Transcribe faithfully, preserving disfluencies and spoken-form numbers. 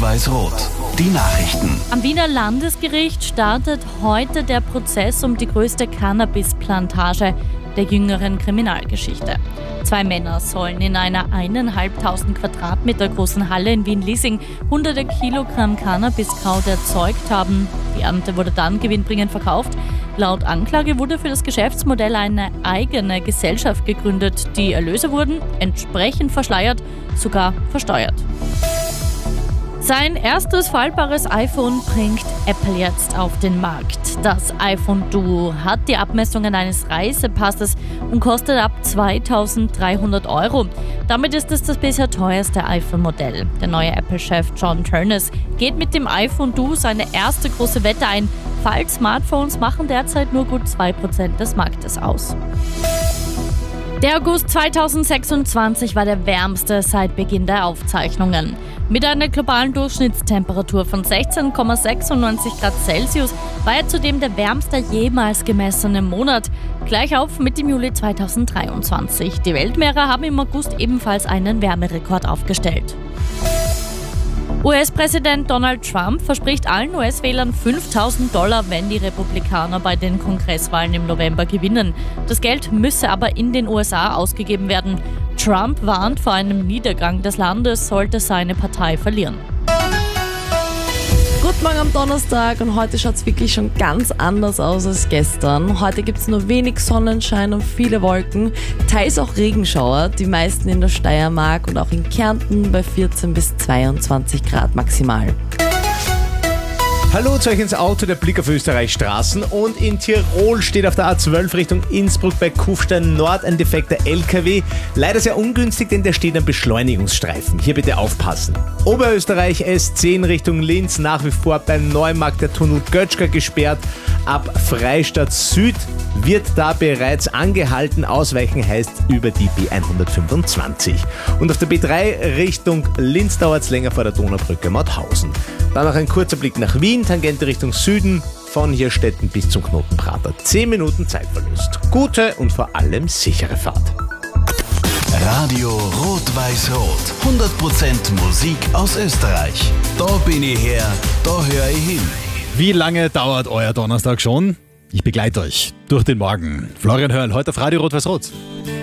Rot-Weiß-Rot. Die Nachrichten. Am Wiener Landesgericht startet heute der Prozess um die größte Cannabis-Plantage der jüngeren Kriminalgeschichte. Zwei Männer sollen in einer eineinhalbtausend Quadratmeter großen Halle in Wien-Liesing hunderte Kilogramm Cannabiskraut erzeugt haben. Die Ernte wurde dann gewinnbringend verkauft. Laut Anklage wurde für das Geschäftsmodell eine eigene Gesellschaft gegründet. Die Erlöse wurden entsprechend verschleiert, sogar versteuert. Sein erstes faltbares iPhone bringt Apple jetzt auf den Markt. Das iPhone Duo hat die Abmessungen eines Reisepasses und kostet ab zweitausenddreihundert Euro. Damit ist es das bisher teuerste iPhone-Modell. Der neue Apple-Chef John Ternus geht mit dem iPhone Duo seine erste große Wette ein. Faltsmartphones machen derzeit nur gut zwei Prozent des Marktes aus. Der August zweitausendsechsundzwanzig war der wärmste seit Beginn der Aufzeichnungen. Mit einer globalen Durchschnittstemperatur von sechzehn Komma sechsundneunzig Grad Celsius war er zudem der wärmste jemals gemessene Monat, gleich auf mit dem Juli zweitausenddreiundzwanzig. Die Weltmeere haben im August ebenfalls einen Wärmerekord aufgestellt. U S-Präsident Donald Trump verspricht allen U S-Wählern fünftausend Dollar, wenn die Republikaner bei den Kongresswahlen im November gewinnen. Das Geld müsse aber in den U S A ausgegeben werden. Trump warnt vor einem Niedergang des Landes, sollte seine Partei verlieren. Guten Morgen am Donnerstag und heute schaut es wirklich schon ganz anders aus als gestern. Heute gibt es nur wenig Sonnenschein und viele Wolken, teils auch Regenschauer, die meisten in der Steiermark und auch in Kärnten bei vierzehn bis zweiundzwanzig Grad maximal. Hallo, zu euch ins Auto, der Blick auf Österreichs Straßen. Und in Tirol steht auf der A zwölf Richtung Innsbruck bei Kufstein Nord ein defekter L K W. Leider sehr ungünstig, denn der steht am Beschleunigungsstreifen. Hier bitte aufpassen. Oberösterreich S zehn Richtung Linz, nach wie vor beim Neumarkt der Tunnel Götschka gesperrt. Ab Freistadt Süd wird da bereits angehalten. Ausweichen heißt über die B hundertfünfundzwanzig. Und auf der B drei Richtung Linz dauert es länger vor der Donaubrücke Mauthausen. Dann noch ein kurzer Blick nach Wien, Tangente Richtung Süden, von Hirstetten bis zum Knoten Prater. zehn Minuten Zeitverlust. Gute und vor allem sichere Fahrt. Radio Rot-Weiß-Rot. hundert Prozent Musik aus Österreich. Da bin ich her, da höre ich hin. Wie lange dauert euer Donnerstag schon? Ich begleite euch durch den Morgen. Florian Hörl, heute auf Radio Rot-Weiß-Rot.